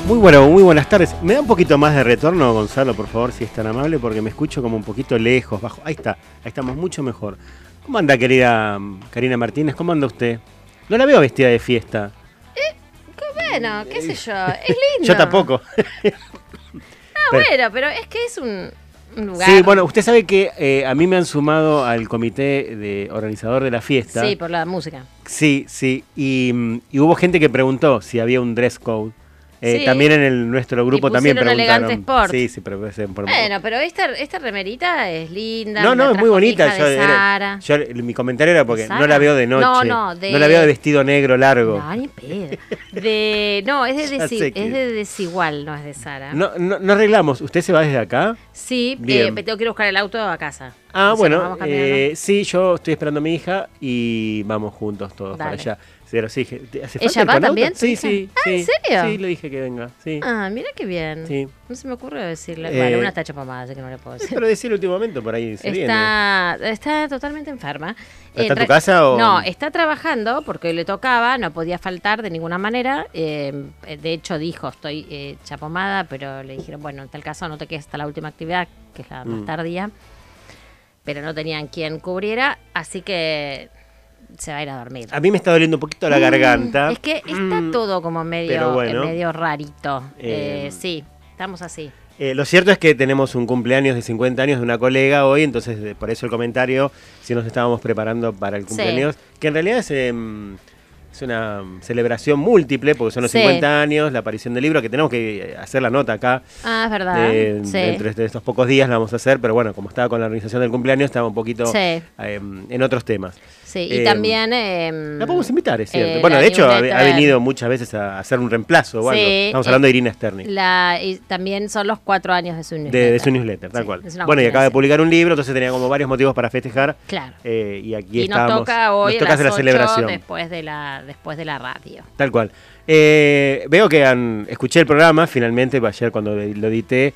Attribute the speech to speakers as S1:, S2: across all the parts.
S1: Muy buenas tardes. ¿Me da un poquito más de retorno, Gonzalo, por favor, si es tan amable? Porque me escucho como un poquito lejos, bajo. Ahí está, ahí estamos mucho mejor. ¿Cómo anda, querida Karina Martínez? ¿Cómo anda usted? No la veo vestida de fiesta.
S2: Bueno, qué sé yo, es lindo.
S1: Yo tampoco.
S2: Bueno, pero es que es un lugar.
S1: Sí, bueno, usted sabe que a mí me han sumado al comité de organizador de la fiesta.
S2: Sí, por la música.
S1: Sí, sí. Y hubo gente que preguntó si había un dress code.
S2: Sí.
S1: También en nuestro grupo también preguntaron.
S2: Elegante Sport.
S1: Sí, sí, pero
S2: bueno, pero esta remerita es linda.
S1: No, es muy bonita. Mi comentario era porque
S2: ¿Sara?
S1: no la veo de noche. No la veo de vestido negro largo.
S2: No, ni pedo. No, es de Desigual, no es de Sara.
S1: No arreglamos. ¿Usted se va desde acá?
S2: Sí, tengo que ir a buscar el auto a casa.
S1: Bueno, sí, yo estoy esperando a mi hija y vamos juntos todos para allá. Pero sí, ¿hace falta
S2: ¿Ella va también?
S1: Sí.
S2: ¿En serio?
S1: Sí, le dije que venga. Sí.
S2: Mira qué bien.
S1: Sí.
S2: No se me ocurre decirle. Bueno, una está chapamada, así que no le puedo decir.
S1: Pero decir último momento, por ahí se viene.
S2: Está totalmente enferma.
S1: ¿Está en tu casa o...?
S2: No, está trabajando porque le tocaba, no podía faltar de ninguna manera. De hecho dijo, estoy chapomada, pero le dijeron, bueno, en tal caso no te quedes hasta la última actividad, que es la más tardía. Pero no tenían quien cubriera, así que se va a ir a dormir.
S1: A mí me está doliendo un poquito la garganta.
S2: Es que está todo como medio rarito. Sí, estamos así.
S1: Lo cierto es que tenemos un cumpleaños de 50 años de una colega hoy, entonces por eso el comentario, si nos estábamos preparando para el cumpleaños, que en realidad es una celebración múltiple, porque son los 50 años, la aparición del libro, que tenemos que hacer la nota acá.
S2: Es verdad.
S1: Entre estos pocos días la vamos a hacer, pero bueno, como estaba con la organización del cumpleaños, estaba un poquito en otros temas.
S2: Sí, y también...
S1: la podemos invitar, es cierto. Bueno, de hecho, ha venido muchas veces a hacer un reemplazo o algo. Estamos hablando de Irina Sterni.
S2: Y también son los 4 años de su newsletter.
S1: De su newsletter, tal cual. Bueno, y acaba de publicar un libro, entonces tenía como varios motivos para festejar.
S2: Claro.
S1: Y aquí
S2: nos toca hoy
S1: nos toca hacer la celebración.
S2: Después de la radio.
S1: Tal cual. Veo que escuché el programa, finalmente, ayer cuando lo edité,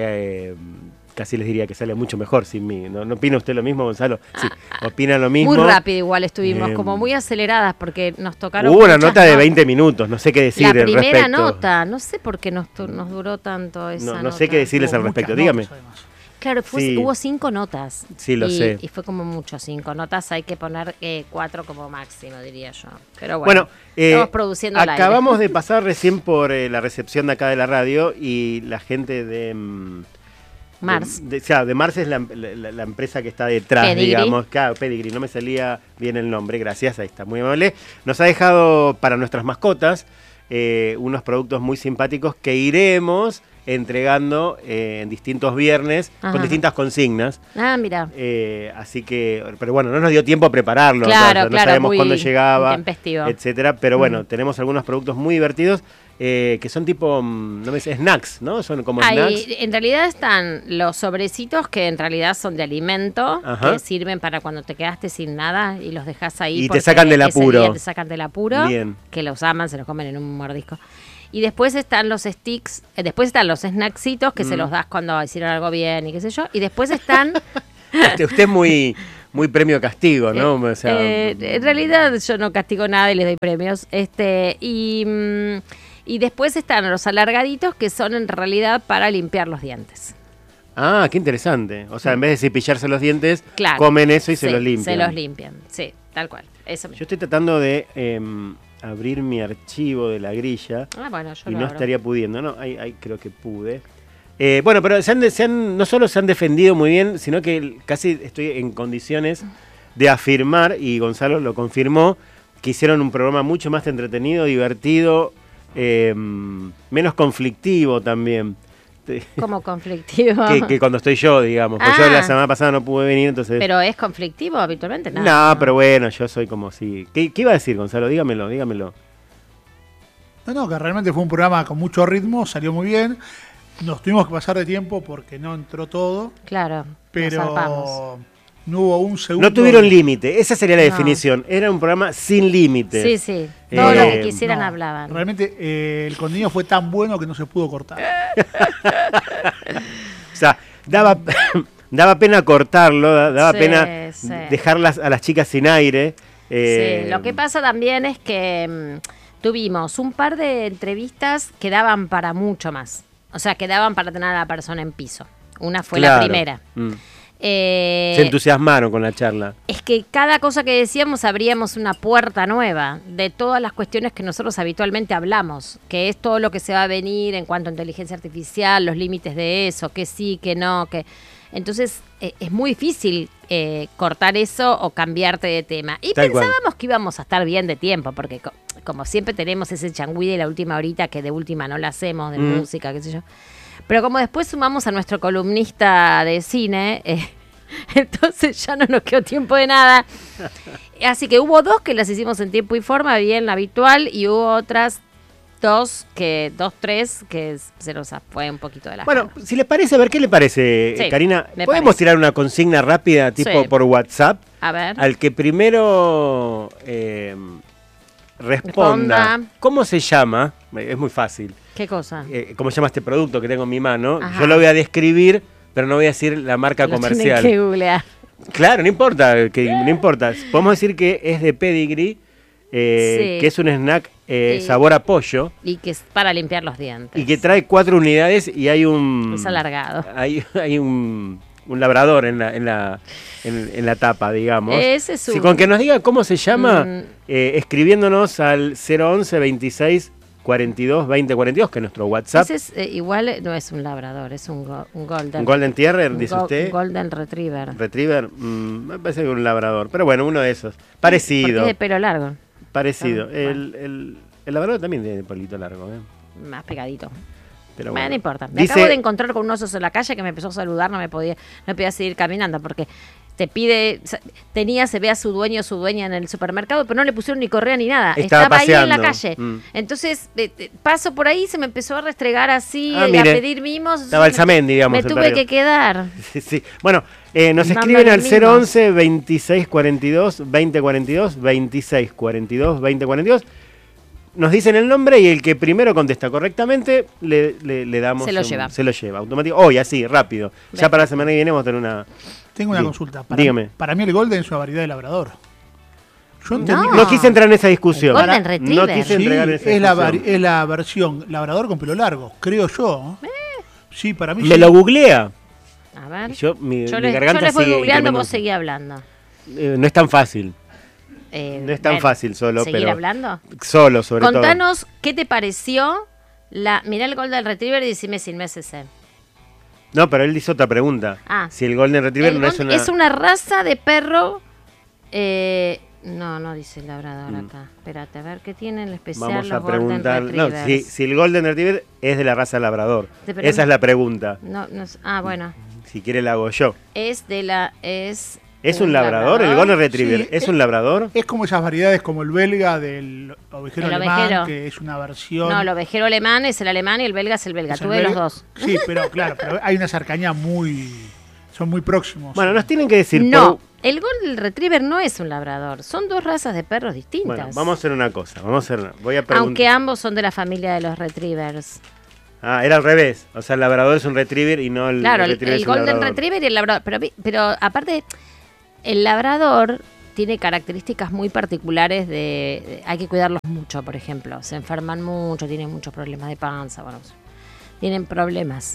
S1: casi les diría que sale mucho mejor sin mí. ¿No opina usted lo mismo, Gonzalo? Sí, opina lo mismo.
S2: Muy rápido igual estuvimos, como muy aceleradas, porque nos tocaron
S1: hubo una nota de 20 minutos, no sé qué decir al respecto.
S2: La primera nota, no sé por qué nos duró tanto esa nota.
S1: No sé qué decirles al respecto, dígame.
S2: Claro, hubo 5 notas.
S1: Sí, lo sé.
S2: Y fue como mucho, 5 notas. Hay que poner 4 como máximo, diría yo. Pero bueno, estamos produciendo
S1: acabamos de pasar recién por la recepción de acá de la radio y la gente de...
S2: Mars.
S1: De Mars es la empresa que está detrás,
S2: Pedigree.
S1: digamos. Claro, Pedigree, no me salía bien el nombre, gracias, ahí está, muy amable. Nos ha dejado para nuestras mascotas unos productos muy simpáticos que iremos entregando en distintos viernes. Ajá. Con distintas consignas.
S2: Mira.
S1: Así que, pero bueno, no nos dio tiempo a prepararlo.
S2: Claro,
S1: no sabemos cuándo llegaba,
S2: intempestivo,
S1: etcétera. Pero bueno, tenemos algunos productos muy divertidos que son tipo, snacks, ¿no? Son como snacks.
S2: En realidad están los sobrecitos que en realidad son de alimento, que sirven para cuando te quedaste sin nada y los dejas ahí.
S1: Y te sacan del apuro.
S2: Te sacan del apuro.
S1: Bien.
S2: Que los aman, se los comen en un mordisco. Y después están los sticks, después están los snacksitos que se los das cuando hicieron algo bien y qué sé yo. Y después están...
S1: Usted es muy premio castigo, ¿no? O sea,
S2: en realidad yo no castigo nada y les doy premios. Y después están los alargaditos que son en realidad para limpiar los dientes.
S1: Qué interesante. O sea, en vez de cepillarse los dientes, comen eso y se los limpian.
S2: Se los limpian, sí, tal cual. Eso mismo.
S1: Yo estoy tratando de abrir mi archivo de la grilla y no estaría pudiendo, ¿no? Ahí creo que pude. Bueno, pero no solo se han defendido muy bien, sino que casi estoy en condiciones de afirmar, y Gonzalo lo confirmó, que hicieron un programa mucho más entretenido, divertido, menos conflictivo también.
S2: ¿Cómo conflictivo?
S1: Que cuando estoy yo, digamos. Pues yo la semana pasada no pude venir, entonces...
S2: ¿Pero es conflictivo habitualmente?
S1: No, pero bueno, yo soy como si... ¿Qué iba a decir, Gonzalo? Dígamelo.
S3: No, que realmente fue un programa con mucho ritmo, salió muy bien. Nos tuvimos que pasar de tiempo porque no entró todo.
S2: Claro,
S3: pero no hubo un segundo.
S1: No tuvieron límite, esa sería la definición. Era un programa sin límite.
S2: Sí. Todo lo que quisieran hablaban.
S3: Realmente el contenido fue tan bueno que no se pudo cortar.
S1: O sea, daba pena cortarlo, daba pena dejarlas a las chicas sin aire.
S2: Sí, lo que pasa también es que tuvimos un par de entrevistas que daban para mucho más. O sea, que daban para tener a la persona en piso. Una fue la primera.
S1: Se entusiasmaron con la charla.
S2: Es que cada cosa que decíamos abríamos una puerta nueva de todas las cuestiones que nosotros habitualmente hablamos, que es todo lo que se va a venir en cuanto a inteligencia artificial, los límites de eso, que sí, que no, que... Entonces es muy difícil cortar eso o cambiarte de tema. Y pensábamos que íbamos a estar bien de tiempo, porque como siempre tenemos ese changüí de la última horita que de última no la hacemos, de música, qué sé yo. Pero como después sumamos a nuestro columnista de cine, entonces ya no nos quedó tiempo de nada. Así que hubo 2 que las hicimos en tiempo y forma, bien habitual, y hubo otras 3 que se nos fue un poquito de la
S1: Bueno, si les parece, a ver, ¿qué le parece, Karina? ¿Podemos tirar una consigna rápida, tipo por WhatsApp?
S2: A ver.
S1: Al que primero responda. ¿Cómo se llama? Es muy fácil.
S2: ¿Qué cosa?
S1: ¿Cómo se llama este producto que tengo en mi mano? Ajá. Yo lo voy a describir, pero no voy a decir la marca comercial.
S2: Tienen que googlear.
S1: Claro, no importa. No importa. Podemos decir que es de Pedigree, que es un snack sabor a pollo.
S2: Y que es para limpiar los dientes.
S1: Y que trae 4 unidades y hay un...
S2: Es alargado.
S1: Hay un labrador en la tapa, digamos.
S2: Ese es
S1: con que nos diga cómo se llama, escribiéndonos al 011 26 42 20 42, que es nuestro WhatsApp.
S2: Ese es, igual no es un labrador, es un golden.
S1: ¿Un golden terrier, dice usted?
S2: Un golden retriever.
S1: ¿Retriever? Me parece que un labrador. Pero bueno, uno de esos. Parecido.
S2: Porque es de pelo largo.
S1: Parecido. El labrador también tiene pelito largo.
S2: Más pegadito.
S1: Pero
S2: bueno, no importa. Me acabo de encontrar con un oso en la calle que me empezó a saludar, no podía seguir caminando porque te pide, se ve a su dueño o su dueña en el supermercado, pero no le pusieron ni correa ni nada. Estaba ahí en la calle. Entonces, paso por ahí, se me empezó a restregar así, a pedir mimos.
S1: Estaba el Samen, digamos.
S2: Me tuve que quedar.
S1: Sí. Bueno, nos escriben al 011 26 42 20 42, 26 42 20 42. Nos dicen el nombre y el que primero contesta correctamente le damos... Se lo lleva automático. Hoy, así, rápido. Ya para la semana que viene vamos a tener una...
S3: Tengo una consulta.
S1: Dígame.
S3: Para mí el golden es una variedad de labrador. Yo entendí
S1: no quise entrar en esa discusión.
S2: Golden Retriever.
S1: No quise entregar en esa discusión.
S3: Es la versión labrador con pelo largo, creo yo. Sí, para mí
S1: Me lo googlea.
S2: A ver.
S1: Mi garganta
S2: les voy googleando, vos seguí hablando.
S1: No es tan fácil. No es tan fácil solo,
S2: ¿seguir
S1: pero...
S2: hablando?
S1: Solo, sobre todo.
S2: Contanos qué te pareció mirá el Golden Retriever y decime si no es ese.
S1: No, pero él hizo otra pregunta. Si el Golden Retriever no es una...
S2: Es una raza de perro... No dice el labrador acá. Espérate, a ver qué tienen en especial.
S1: Vamos a preguntar. No, si el Golden Retriever es de la raza labrador. Esa es la pregunta.
S2: Bueno.
S1: Si quiere la hago yo.
S2: ¿Es
S1: un labrador? ¿El Golden Retriever es un labrador?
S3: Es como esas variedades como el belga del ovejero alemán, que es una versión...
S2: No, el ovejero alemán es el alemán y el belga es el belga. Tuve los dos.
S3: Sí, pero hay una cercanía son muy próximos.
S1: Bueno, nos tienen que decir...
S2: El Golden Retriever no es un labrador. Son 2 razas de perros distintas.
S1: Bueno, vamos a hacer una cosa. Voy a preguntar.
S2: Aunque ambos son de la familia de los retrievers.
S1: Era al revés. O sea, el labrador es un retriever y no el retriever es un
S2: Golden
S1: labrador.
S2: Retriever y el labrador. Pero aparte... El labrador tiene características muy particulares hay que cuidarlos mucho, por ejemplo. Se enferman mucho, tienen muchos problemas de panza, tienen problemas.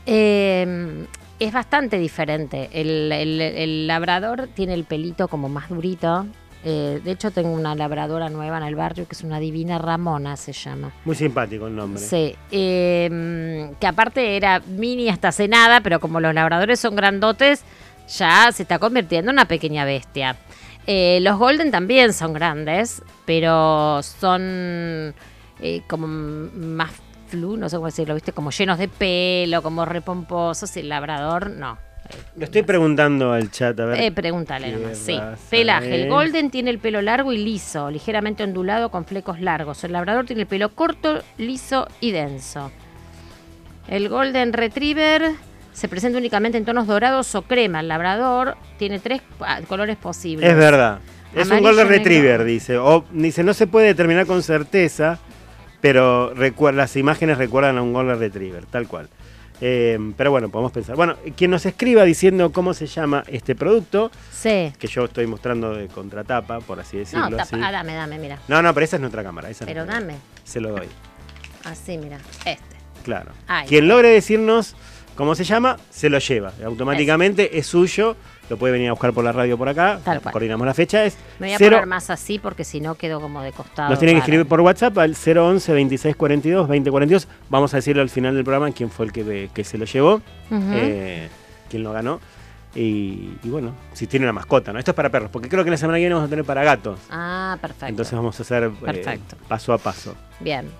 S2: Es bastante diferente. El labrador tiene el pelito como más durito. De hecho, tengo una labradora nueva en el barrio que es una divina, Ramona se llama.
S1: Muy simpático el nombre.
S2: Sí. Que aparte era mini hasta hace nada, pero como los labradores son grandotes... ya se está convirtiendo en una pequeña bestia. Los Golden también son grandes, pero son como más no sé cómo decirlo, ¿viste? Como llenos de pelo, como repomposos. El labrador, no.
S1: Le estoy preguntando al chat, a ver.
S2: Pregúntale nomás, sí. Pelaje. El Golden tiene el pelo largo y liso, ligeramente ondulado con flecos largos. El labrador tiene el pelo corto, liso y denso. El Golden Retriever... se presenta únicamente en tonos dorados o crema. El labrador tiene 3 colores posibles.
S1: Es verdad. Es un Golden Retriever,
S2: negro.
S1: Dice, no se puede determinar con certeza, pero las imágenes recuerdan a un Golden Retriever, tal cual. Pero bueno, podemos pensar. Bueno, quien nos escriba diciendo cómo se llama este producto,
S2: sí,
S1: que yo estoy mostrando de contratapa, por así decirlo.
S2: No, dame, mira.
S1: No, pero esa es nuestra cámara.
S2: Pero dame.
S1: Se lo doy.
S2: Así, mira,
S1: Claro.
S2: Ahí.
S1: Quien logre decirnos cómo se llama, se lo lleva. Automáticamente es suyo. Lo puede venir a buscar por la radio por acá.
S2: Tal cual.
S1: Coordinamos la fecha.
S2: Me voy a poner más así porque si no quedo como de costado.
S1: Nos tienen que escribir por WhatsApp al 011 2642 2042. Vamos a decirle al final del programa quién fue el que se lo llevó, quién lo ganó. Y bueno, si tiene una mascota, ¿no? Esto es para perros, porque creo que la semana que viene vamos a tener para gatos.
S2: Ah, perfecto.
S1: Entonces vamos a hacer paso a paso.
S2: Bien.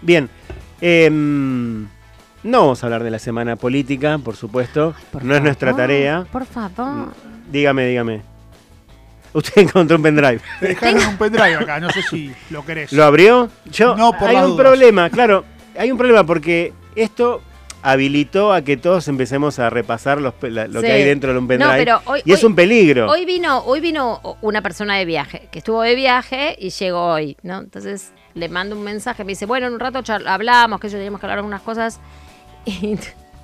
S1: No vamos a hablar de la semana política, por supuesto. No es nuestra tarea.
S2: Por favor.
S1: Dígame. Usted encontró un pendrive.
S3: Te dejaron un pendrive acá, no sé si lo querés.
S1: ¿Lo abrió?
S3: No, por
S1: hay
S3: las
S1: un
S3: dudas.
S1: problema, claro. Hay un problema porque esto habilitó a que todos empecemos a repasar lo que hay dentro de un pendrive.
S2: No, pero hoy,
S1: es un peligro.
S2: Hoy vino una persona de viaje, que estuvo de viaje y llegó hoy, ¿no? Entonces le mando un mensaje, me dice, bueno, en un rato hablamos, que yo teníamos que hablar algunas cosas. Y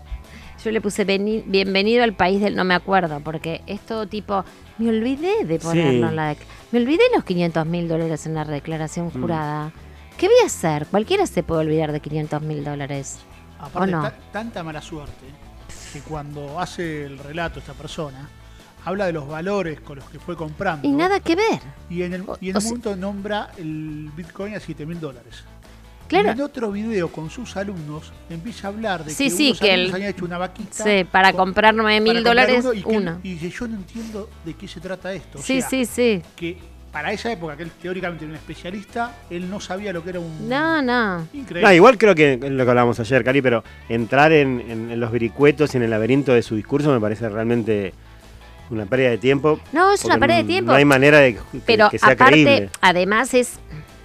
S2: yo le puse bienvenido al país del no me acuerdo, porque es todo tipo, me olvidé de ponerlo en la me olvidé los $500.000 en la declaración jurada. ¿Qué voy a hacer? Cualquiera se puede olvidar de $500.000.
S3: Aparte,
S2: no?
S3: tanta mala suerte que cuando hace el relato esta persona, habla de los valores con los que fue comprando.
S2: Y nada que ver.
S3: Y en el momento nombra el Bitcoin a $7.000.
S2: Claro.
S3: Y en otro video con sus alumnos empieza a hablar de
S2: que
S3: unos alumnos habían hecho una vaquita
S2: para comprar $9.000 uno.
S3: Y dice, yo no entiendo de qué se trata esto.
S2: Sí.
S3: Que para esa época, que él teóricamente era un especialista, él no sabía lo que era un...
S2: No.
S3: Increíble.
S1: Igual creo que es lo que hablábamos ayer, Cari, pero entrar en los vericuetos y en el laberinto de su discurso me parece realmente una pérdida de tiempo.
S2: No, es una pérdida de tiempo.
S1: No hay manera de que sea creíble.
S2: Además es...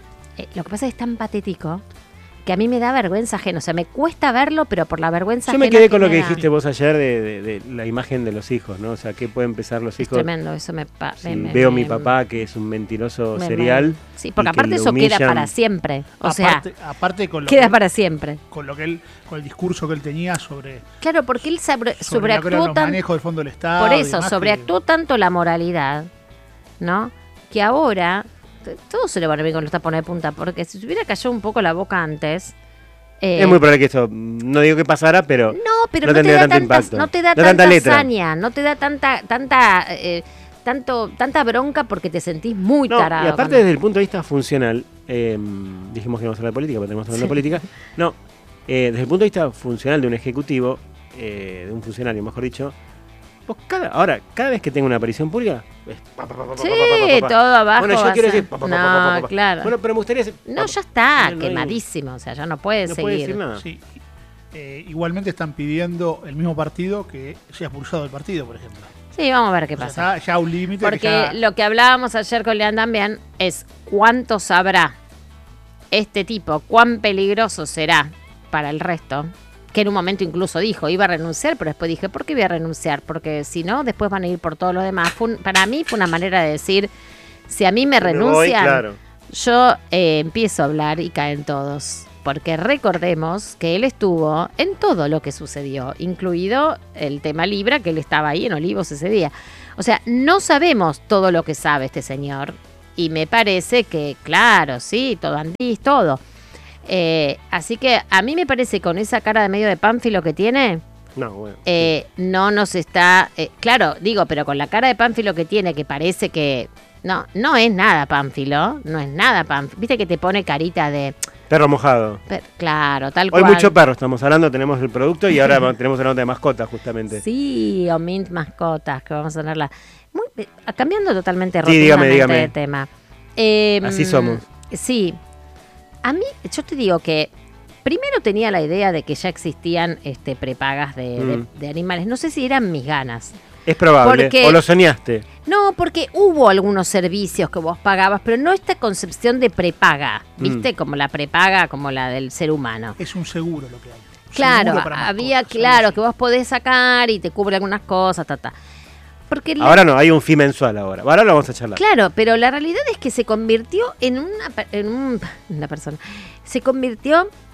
S2: lo que pasa es que es tan patético que a mí me da vergüenza ajena. O sea, me cuesta verlo, pero por la vergüenza ajena.
S1: Yo me quedé con lo que dijiste vos ayer de la imagen de los hijos, ¿no? O sea, ¿qué pueden pensar los hijos?
S2: Es tremendo, eso me
S1: veo a mi papá que es un mentiroso serial.
S2: Sí, porque aparte eso queda para siempre. O
S3: aparte con lo
S2: queda para siempre.
S3: Con el discurso que él tenía sobre...
S2: Claro, porque él sobreactuó
S3: los manejos del Fondo del Estado.
S2: Por eso, sobreactuó tanto la moralidad, ¿no? Que ahora... Todo se le va a venir con los tapones de punta, porque si se hubiera callado un poco la boca antes...
S1: es muy probable que esto, no digo que pasara, pero
S2: no te da tanta hazaña, no te da tanta bronca porque te sentís muy tarado.
S1: Y aparte desde el punto de vista funcional, dijimos que íbamos a hablar de política, pero tenemos que hablar de política. No, desde el punto de vista funcional de un ejecutivo, de un funcionario, mejor dicho, vos cada vez que tengo una aparición pública...
S2: todo abajo.
S1: Bueno, yo quiero decir...
S2: claro.
S1: Bueno, pero me gustaría...
S2: No, ya está quemadísimo, o sea, ya no puede seguir.
S1: Puede decir nada.
S3: Sí. Igualmente están pidiendo el mismo partido que sea expulsado del partido, por ejemplo.
S2: Sí, vamos a ver qué pasa.
S3: Está ya un límite.
S2: Porque lo que hablábamos ayer con Lean también es cuánto sabrá este tipo, cuán peligroso será para el resto. Que en un momento incluso dijo, iba a renunciar, pero después dije, ¿por qué voy a renunciar? Porque si no, después van a ir por todo lo demás. Para mí fue una manera de decir, si a mí me renuncian, yo empiezo a hablar y caen todos. Porque recordemos que él estuvo en todo lo que sucedió, incluido el tema Libra, que él estaba ahí en Olivos ese día. O sea, no sabemos todo lo que sabe este señor. Y me parece que, claro, sí, todo Andís, todo. Así que a mí me parece con esa cara de medio de Pánfilo que tiene, no nos está... claro, digo, pero con la cara de Pánfilo que tiene, que parece que... No es nada Pánfilo, no es nada Pánfilo. Viste que te pone carita de...
S1: Perro mojado.
S2: Claro, tal cual.
S1: Hoy mucho perro estamos hablando, tenemos el producto y ahora tenemos una nota de mascotas justamente.
S2: Sí, o Mint Mascotas, que vamos a tenerla. Cambiando totalmente rotundamente de tema.
S1: Así somos.
S2: Sí. A mí, yo te digo que primero tenía la idea de que ya existían prepagas de animales. No sé si eran mis ganas.
S1: Es probable, o lo soñaste.
S2: No, porque hubo algunos servicios que vos pagabas, pero no esta concepción de prepaga, ¿viste? Como la prepaga, como la del ser humano.
S3: Es un seguro lo que hay.
S2: Claro, había, que vos podés sacar y te cubre algunas cosas, Porque
S1: ahora no, hay un fee mensual ahora. Ahora lo vamos a charlar.
S2: Claro, pero la realidad es que se convirtió en una persona. Se convirtió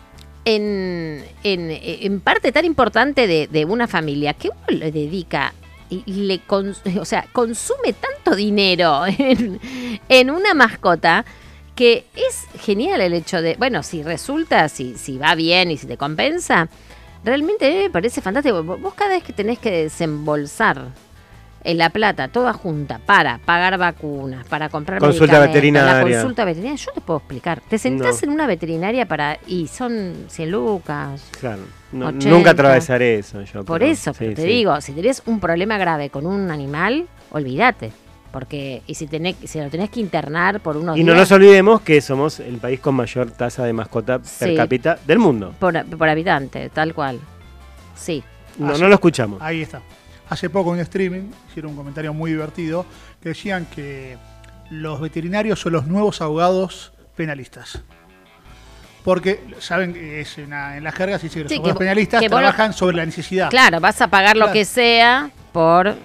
S2: en parte tan importante de una familia que uno le dedica y consume tanto dinero en una mascota que es genial el hecho de, bueno, si resulta, si va bien y si te compensa, realmente a mí me parece fantástico. Vos cada vez que tenés que desembolsar la plata toda junta para pagar vacunas, para comprar
S1: consulta veterinaria.
S2: La consulta veterinaria, yo te puedo explicar. Te sentás en una veterinaria y son 100 lucas.
S1: Claro, nunca atravesaré eso.
S2: Por eso, pero te digo, si tenés un problema grave con un animal, olvídate. Porque, si lo tenés que internar por unos días.
S1: Y no nos olvidemos que somos el país con mayor tasa de mascota per cápita del mundo.
S2: Por habitante, tal cual. Sí.
S1: No lo escuchamos.
S3: Ahí está. Hace poco en streaming hicieron un comentario muy divertido que decían que los veterinarios son los nuevos abogados penalistas. Porque saben que en la jerga se dice que los abogados penalistas trabajan sobre la necesidad.
S2: Claro, vas a pagar lo que sea por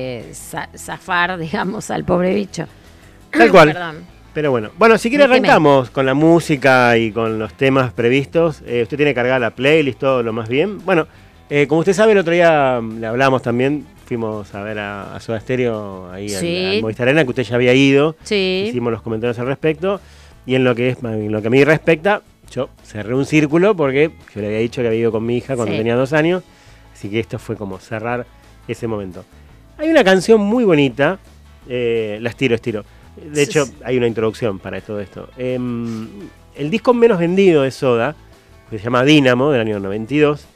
S2: zafar, digamos, al pobre bicho.
S1: Tal cual. Perdón. Pero bueno, si quiere arrancamos con la música y con los temas previstos. Usted tiene cargada la playlist, todo lo más bien. Bueno, como usted sabe, el otro día le hablamos también, fuimos a ver a Soda Stereo ahí al Movistar Arena, que usted ya había ido.
S2: Sí.
S1: Hicimos los comentarios al respecto. Y en lo que a mí respecta, yo cerré un círculo porque yo le había dicho que había ido con mi hija cuando tenía 2 años. Así que esto fue como cerrar ese momento. Hay una canción muy bonita, la estiro. De hecho, hay una introducción para todo esto. El disco menos vendido de Soda, que se llama Dínamo, del año 92,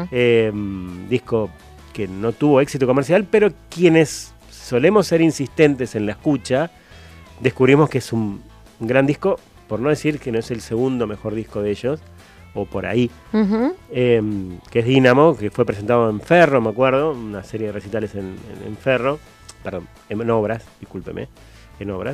S1: disco que no tuvo éxito comercial, pero quienes solemos ser insistentes en la escucha, descubrimos que es un gran disco, por no decir que no es el segundo mejor disco de ellos, o por ahí, que es Dínamo, que fue presentado en Ferro, me acuerdo, una serie de recitales en Ferro, perdón, en Obras, discúlpeme, en Obras,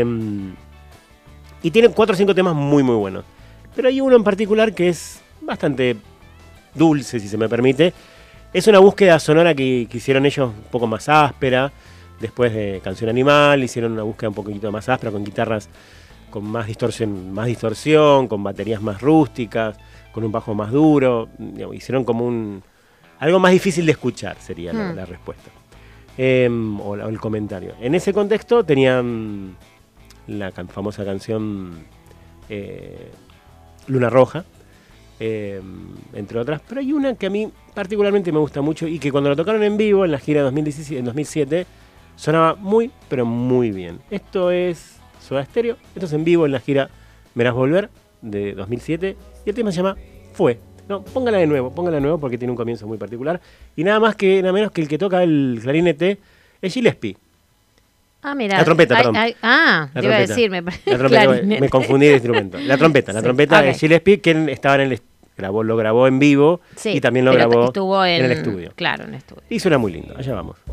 S1: y tiene 4 o 5 temas muy muy buenos, pero hay uno en particular que es bastante dulce, si se me permite. Es una búsqueda sonora que hicieron ellos un poco más áspera, después de Canción Animal, hicieron una búsqueda un poquito más áspera, con guitarras con más distorsión, con baterías más rústicas, con un bajo más duro. Hicieron como algo más difícil de escuchar, sería la respuesta. O el comentario. En ese contexto tenían la famosa canción Luna Roja, entre otras, pero hay una que a mí particularmente me gusta mucho y que cuando la tocaron en vivo en la gira en 2007 sonaba muy, pero muy bien. Esto es Soda Stereo, esto es en vivo en la gira Verás Volver de 2007 y el tema se llama Fue. No, póngala de nuevo porque tiene un comienzo muy particular y nada menos que el que toca el clarinete es Gillespie.
S2: Ah, mira.
S1: La trompeta, perdón.
S2: Te iba a decir,
S1: la trompeta, me confundí de instrumento. La trompeta es Gillespie, quien estaba lo grabó en vivo y también lo grabó
S2: estuvo
S1: en el estudio.
S2: Claro, en el estudio.
S1: Y suena muy lindo, allá vamos.